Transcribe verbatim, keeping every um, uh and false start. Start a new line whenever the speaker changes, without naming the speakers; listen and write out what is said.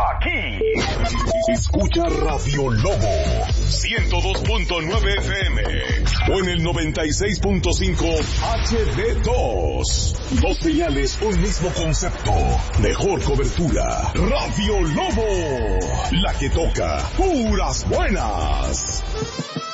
aquí. Escucha Radio Lobo ciento dos punto nueve F M o en el noventa y seis punto cinco H D dos. Dos señales, un mismo concepto. Mejor cobertura. Radio Lobo, la que toca puras buenas.